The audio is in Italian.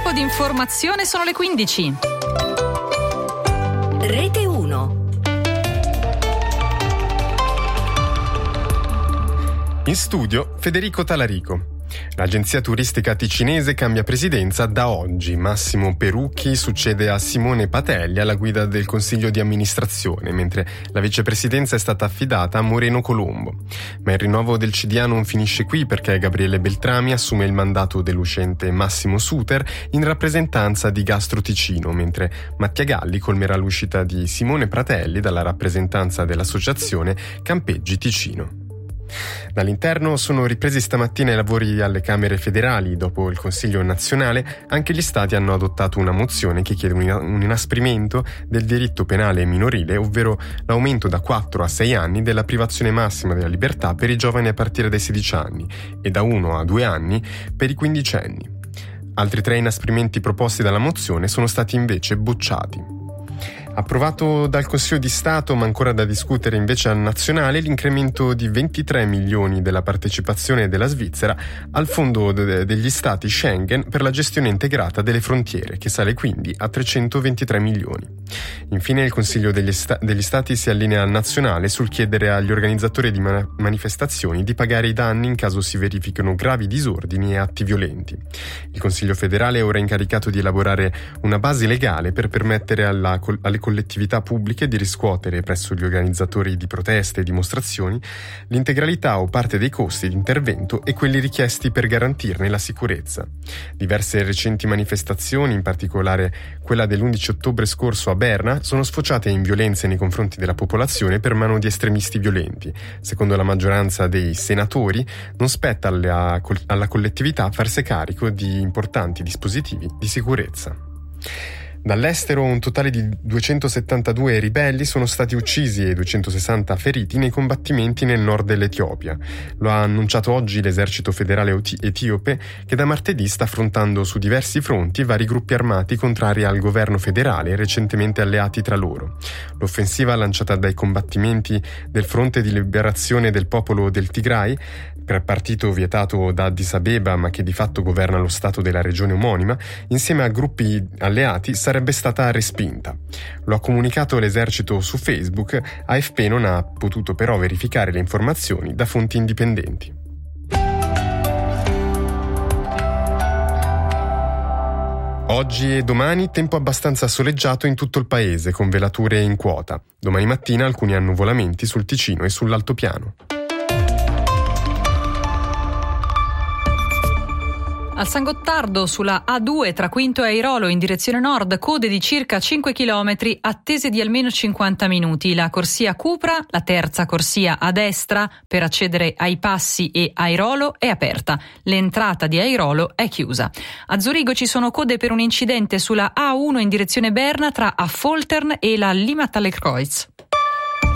tempo di informazione, sono le 15. Rete 1. In studio Federico Talarico. L'agenzia turistica ticinese cambia presidenza da oggi. Massimo Perucchi succede a Simone Patelli alla guida del consiglio di amministrazione, mentre la vicepresidenza è stata affidata a Moreno Colombo. Ma il rinnovo del CDA non finisce qui, perché Gabriele Beltrami assume il mandato dell'uscente Massimo Suter in rappresentanza di Gastro Ticino, mentre Mattia Galli colmerà l'uscita di Simone Patelli dalla rappresentanza dell'associazione Campeggi Ticino. Dall'interno sono ripresi stamattina i lavori alle Camere federali. Dopo il Consiglio nazionale, anche gli Stati hanno adottato una mozione che chiede un inasprimento del diritto penale minorile, ovvero l'aumento da 4 a 6 anni della privazione massima della libertà per i giovani a partire dai 16 anni e da 1 a 2 anni per i quindicenni. Altri 3 inasprimenti proposti dalla mozione sono stati invece bocciati. Approvato dal Consiglio di Stato, ma ancora da discutere invece al nazionale, l'incremento di 23 milioni della partecipazione della Svizzera al fondo degli Stati Schengen per la gestione integrata delle frontiere, che sale quindi a 323 milioni. Infine il Consiglio degli Stati si allinea al nazionale sul chiedere agli organizzatori di manifestazioni di pagare i danni in caso si verifichino gravi disordini e atti violenti. Il Consiglio federale è ora incaricato di elaborare una base legale per permettere alle collettività pubbliche di riscuotere presso gli organizzatori di proteste e dimostrazioni l'integralità o parte dei costi di intervento e quelli richiesti per garantirne la sicurezza. Diverse recenti manifestazioni, in particolare quella dell'11 ottobre scorso a Berna, sono sfociate in violenze nei confronti della popolazione per mano di estremisti violenti. Secondo la maggioranza dei senatori, non spetta alla collettività farsi carico di importanti dispositivi di sicurezza. Dall'estero un totale di 272 ribelli sono stati uccisi e 260 feriti nei combattimenti nel nord dell'Etiopia. Lo ha annunciato oggi l'esercito federale etiope, che da martedì sta affrontando su diversi fronti vari gruppi armati contrari al governo federale recentemente alleati tra loro. L'offensiva lanciata dai combattimenti del Fronte di Liberazione del Popolo del Tigray, partito vietato da Addis Abeba ma che di fatto governa lo stato della regione omonima, insieme a gruppi alleati sarebbe stata respinta. Lo ha comunicato l'esercito su Facebook. AFP non ha potuto però verificare le informazioni da fonti indipendenti. Oggi e domani tempo abbastanza soleggiato in tutto il paese, con velature in quota. Domani mattina alcuni annuvolamenti sul Ticino e sull'altopiano. Al San Gottardo, sulla A2 tra Quinto e Airolo in direzione nord, code di circa 5 km, attese di almeno 50 minuti. La corsia Cupra, la terza corsia a destra per accedere ai Passi e Airolo, è aperta. L'entrata di Airolo è chiusa. A Zurigo ci sono code per un incidente sulla A1 in direzione Berna tra Affoltern e la Limmattalekreuz.